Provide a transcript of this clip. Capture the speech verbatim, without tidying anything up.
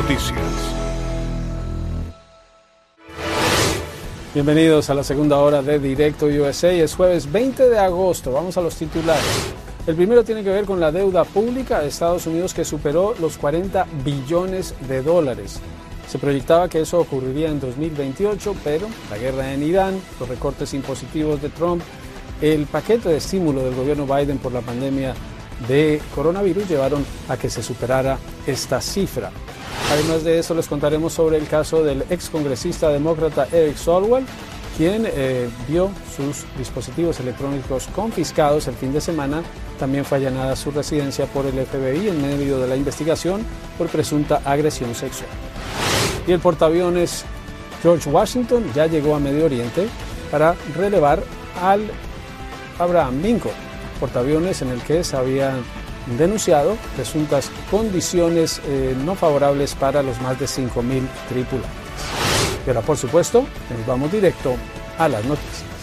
Noticias. Bienvenidos a la segunda hora de Directo U S A. Es jueves veinte de agosto. Vamos a los titulares. El primero tiene que ver con la deuda pública de Estados Unidos, que superó los cuarenta billones de dólares. Se proyectaba que eso ocurriría en dos mil veintiocho, pero la guerra en Irán, los recortes impositivos de Trump, el paquete de estímulo del gobierno Biden por la pandemia de coronavirus llevaron a que se superara esta cifra. Además de eso, les contaremos sobre el caso del excongresista demócrata Eric Swalwell, quien eh, vio sus dispositivos electrónicos confiscados el fin de semana. También fue allanada su residencia por el F B I en medio de la investigación por presunta agresión sexual. Y el portaaviones George Washington ya llegó a Medio Oriente para relevar al Abraham Lincoln, portaaviones en el que se habían denunciado presuntas condiciones eh, no favorables para los más de cinco mil tripulantes. Y ahora, por supuesto, nos vamos directo a las noticias.